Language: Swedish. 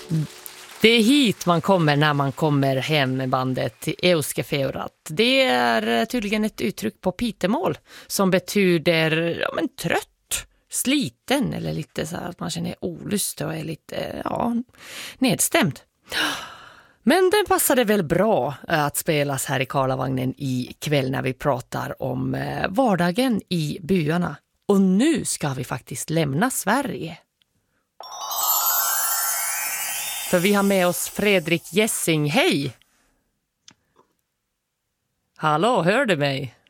Det är hit man kommer när man kommer hem med bandet till Euskefeurat. Det är tydligen ett uttryck på pitemål som betyder trött, sliten eller lite så här att man känner olust och är lite nedstämd. Men den passade väl bra att spelas här i Karlavagnen i kväll när vi pratar om vardagen i byarna. Och nu ska vi faktiskt lämna Sverige. För vi har med oss Fredrik Jessing. Hej! Hallå, hör du mig?